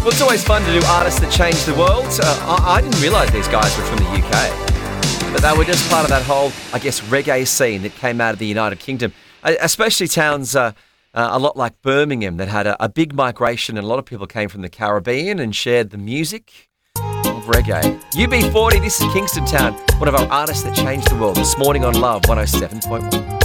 Well, it's always fun to do artists that change the world. I didn't realise these guys were from the UK, but they were just part of that whole, I guess, reggae scene that came out of the United Kingdom, especially towns a lot like Birmingham that had a big migration, and a lot of people came from the Caribbean and shared the music of reggae. UB40, this is Kingston Town, one of our artists that changed the world, this morning on Love 107.1.